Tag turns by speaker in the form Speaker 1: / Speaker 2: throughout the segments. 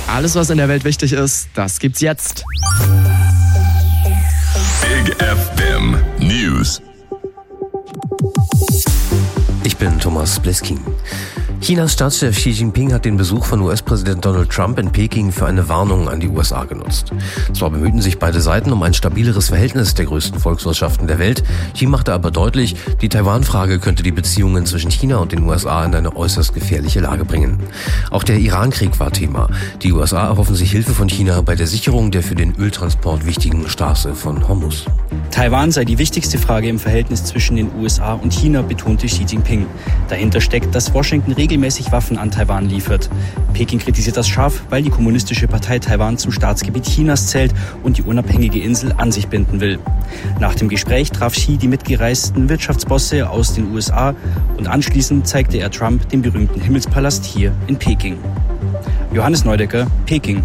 Speaker 1: Alles, was in der Welt wichtig ist, das gibt's jetzt.
Speaker 2: Big FM News.
Speaker 3: Ich bin Thomas Bleskin. Chinas Staatschef Xi Jinping hat den Besuch von US-Präsident Donald Trump in Peking für eine Warnung an die USA genutzt. Zwar bemühten sich beide Seiten um ein stabileres Verhältnis der größten Volkswirtschaften der Welt, Xi machte aber deutlich, die Taiwan-Frage könnte die Beziehungen zwischen China und den USA in eine äußerst gefährliche Lage bringen. Auch der Iran-Krieg war Thema. Die USA erhoffen sich Hilfe von China bei der Sicherung der für den Öltransport wichtigen Straße von Hormuz.
Speaker 4: Taiwan sei die wichtigste Frage im Verhältnis zwischen den USA und China, betonte Xi Jinping. Dahinter steckt, dass Washington regelmäßig Waffen an Taiwan liefert. Peking kritisiert das scharf, weil die Kommunistische Partei Taiwan zum Staatsgebiet Chinas zählt und die unabhängige Insel an sich binden will. Nach dem Gespräch traf Xi die mitgereisten Wirtschaftsbosse aus den USA und anschließend zeigte er Trump den berühmten Himmelspalast hier in Peking. Johannes Neudecker, Peking.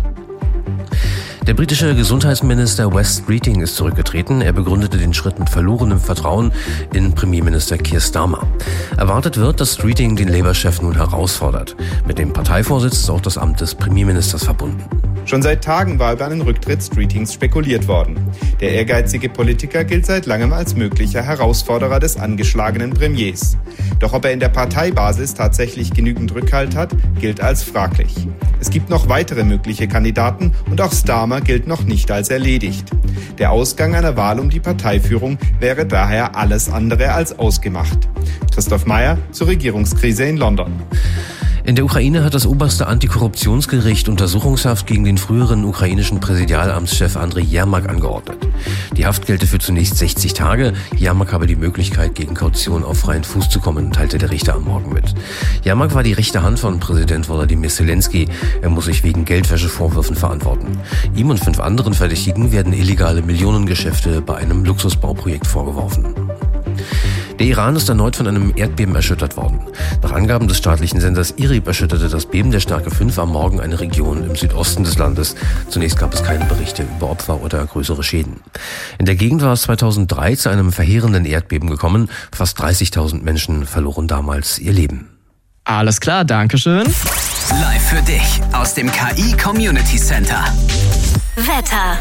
Speaker 3: Der britische Gesundheitsminister Wes Streeting ist zurückgetreten. Er begründete den Schritt mit verlorenem Vertrauen in Premierminister Keir Starmer. Erwartet wird, dass Streeting den Labour-Chef nun herausfordert. Mit dem Parteivorsitz ist auch das Amt des Premierministers verbunden.
Speaker 5: Schon seit Tagen war über einen Rücktritt Streetings spekuliert worden. Der ehrgeizige Politiker gilt seit langem als möglicher Herausforderer des angeschlagenen Premiers. Doch ob er in der Parteibasis tatsächlich genügend Rückhalt hat, gilt als fraglich. Es gibt noch weitere mögliche Kandidaten und auch Starmer gilt noch nicht als erledigt. Der Ausgang einer Wahl um die Parteiführung wäre daher alles andere als ausgemacht. Christoph Meyer zur Regierungskrise in London.
Speaker 3: In der Ukraine hat das oberste Antikorruptionsgericht Untersuchungshaft gegen den früheren ukrainischen Präsidialamtschef Andriy Jermak angeordnet. Die Haft gelte für zunächst 60 Tage. Jermak habe die Möglichkeit, gegen Kaution auf freien Fuß zu kommen, teilte der Richter am Morgen mit. Jermak war die rechte Hand von Präsident Volodymyr Zelensky. Er muss sich wegen Geldwäschevorwürfen verantworten. Ihm und 5 anderen Verdächtigen werden illegale Millionengeschäfte bei einem Luxusbauprojekt vorgeworfen. Der Iran ist erneut von einem Erdbeben erschüttert worden. Nach Angaben des staatlichen Senders IRIB erschütterte das Beben der Stärke 5 am Morgen eine Region im Südosten des Landes. Zunächst gab es keine Berichte über Opfer oder größere Schäden. In der Gegend war es 2003 zu einem verheerenden Erdbeben gekommen. Fast 30.000 Menschen verloren damals ihr Leben.
Speaker 1: Alles klar, Dankeschön.
Speaker 6: Live für dich aus dem KI Community Center.
Speaker 7: Wetter.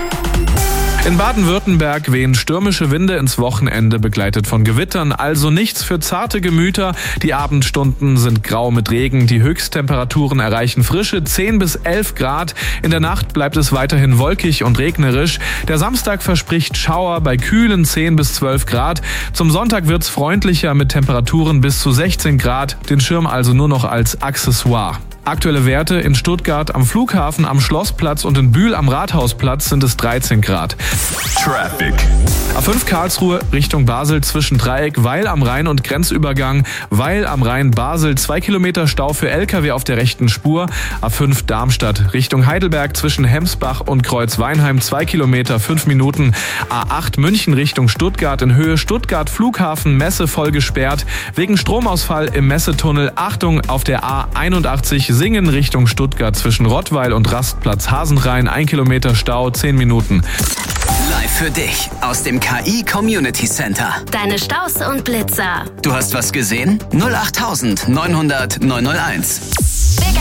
Speaker 8: In Baden-Württemberg wehen stürmische Winde ins Wochenende, begleitet von Gewittern, also nichts für zarte Gemüter. Die Abendstunden sind grau mit Regen, die Höchsttemperaturen erreichen frische 10 bis 11 Grad. In der Nacht bleibt es weiterhin wolkig und regnerisch. Der Samstag verspricht Schauer bei kühlen 10 bis 12 Grad. Zum Sonntag wird's freundlicher mit Temperaturen bis zu 16 Grad, den Schirm also nur noch als Accessoire. Aktuelle Werte: in Stuttgart am Flughafen, am Schlossplatz und in Bühl am Rathausplatz sind es 13 Grad.
Speaker 2: Traffic.
Speaker 8: A5 Karlsruhe Richtung Basel zwischen Dreieck Weil am Rhein und Grenzübergang Weil am Rhein Basel 2 Kilometer Stau für LKW auf der rechten Spur. A5 Darmstadt Richtung Heidelberg zwischen Hemsbach und Kreuzweinheim 2 Kilometer 5 Minuten. A8 München Richtung Stuttgart in Höhe Stuttgart Flughafen Messe voll gesperrt. Wegen Stromausfall im Messetunnel. Achtung auf der A81 Singen Richtung Stuttgart zwischen Rottweil und Rastplatz Hasenrhein 1 Kilometer Stau 10 Minuten.
Speaker 6: Live für dich aus dem KI Community Center.
Speaker 7: Deine Staus und Blitzer.
Speaker 6: Du hast was gesehen? 08900 901.
Speaker 7: Big